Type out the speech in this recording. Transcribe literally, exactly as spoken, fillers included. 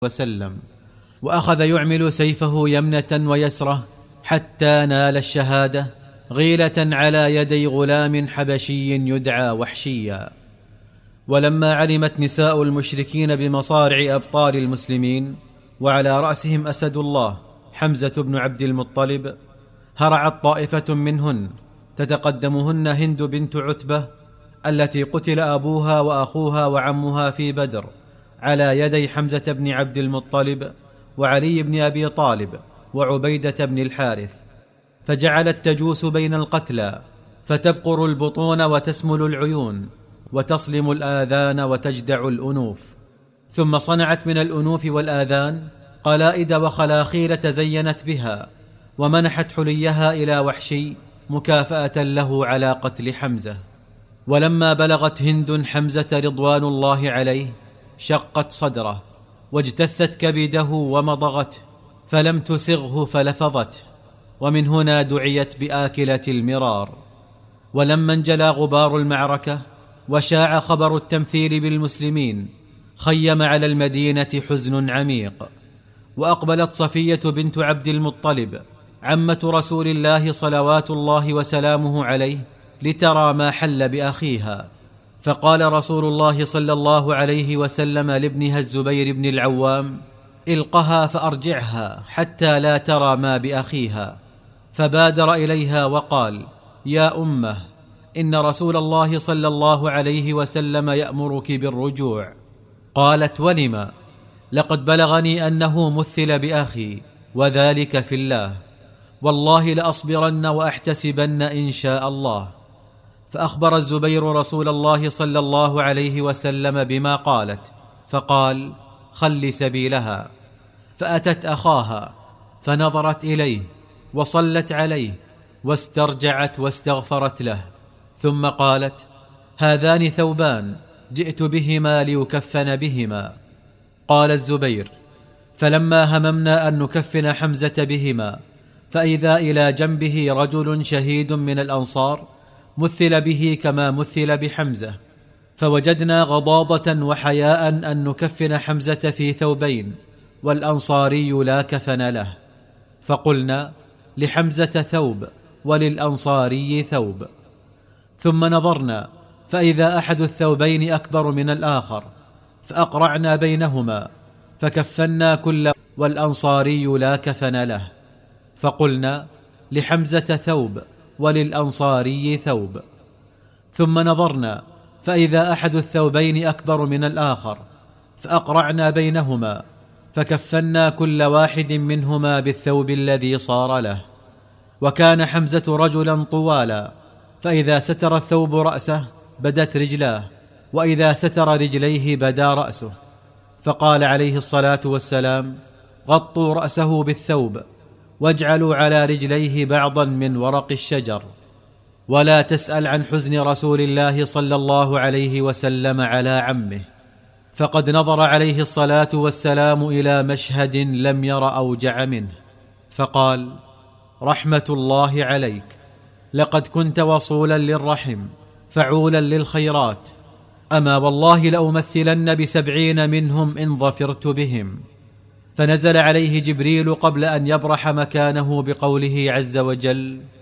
وسلم، وأخذ يعمل سيفه يمنة ويسرة حتى نال الشهادة غيلة على يدي غلام حبشي يدعى وحشيا. ولما علمت نساء المشركين بمصارع أبطال المسلمين وعلى رأسهم أسد الله حمزة بن عبد المطلب، هرعت طائفة منهن تتقدمهن هند بنت عتبة التي قتل أبوها وأخوها وعمها في بدر على يدي حمزة بن عبد المطلب وعلي بن أبي طالب وعبيدة بن الحارث، فجعلت تجوس بين القتلى، فتبقر البطون وتسمل العيون وتصلم الآذان وتجدع الأنوف، ثم صنعت من الأنوف والآذان قلائد وخلاخيل تزينت بها، ومنحت حليها إلى وحشي مكافأة له على قتل حمزة. ولما بلغت هند حمزة رضوان الله عليه شقت صدره واجتثت كبده ومضغته، فلم تسغه فلفظته، ومن هنا دعيت بآكلة المرار. ولما انجلى غبار المعركة وشاع خبر التمثيل بالمسلمين خيم على المدينة حزن عميق، وأقبلت صفية بنت عبد المطلب عمة رسول الله صلوات الله وسلامه عليه لترى ما حل بأخيها، فقال رسول الله صلى الله عليه وسلم لابنها الزبير بن العوام: القها فأرجعها حتى لا ترى ما بأخيها. فبادر إليها وقال: يا أمه، إن رسول الله صلى الله عليه وسلم يأمرك بالرجوع. قالت: ولم؟ لقد بلغني أنه مثل بأخي، وذلك في الله، والله لأصبرن وأحتسبن إن شاء الله. فأخبر الزبير رسول الله صلى الله عليه وسلم بما قالت، فقال: خل سبيلها. فأتت أخاها فنظرت إليه وصلت عليه واسترجعت واستغفرت له، ثم قالت: هذان ثوبان جئت بهما ليكفن بهما. قال الزبير: فلما هممنا أن نكفن حمزة بهما فإذا إلى جنبه رجل شهيد من الأنصار مثل به كما مثل بحمزة، فوجدنا غضاضة وحياء أن نكفن حمزة في ثوبين والأنصاري لا كفن له، فقلنا: لحمزة ثوب وللأنصاري ثوب. ثم نظرنا فإذا أحد الثوبين أكبر من الآخر، فأقرعنا بينهما فكفنا كل والأنصاري لا كفن له، فقلنا: لحمزة ثوب وللأنصاري ثوب. ثم نظرنا فإذا أحد الثوبين أكبر من الآخر، فأقرعنا بينهما فكفنا كل واحد منهما بالثوب الذي صار له. وكان حمزة رجلا طوالا، فإذا ستر الثوب رأسه بدت رجلاه، وإذا ستر رجليه بدا رأسه. فقال عليه الصلاة والسلام: غطوا رأسه بالثوب واجعلوا على رجليه بعضا من ورق الشجر، ولا تسأل عن حزن رسول الله صلى الله عليه وسلم على عمه، فقد نظر عليه الصلاة والسلام إلى مشهد لم ير أوجع منه، فقال: رحمة الله عليك، لقد كنت وصولا للرحم فعولا للخيرات، أما والله لأمثلن بسبعين منهم إن ظفرت بهم. فنزل عليه جبريل قبل أن يبرح مكانه بقوله عز وجل: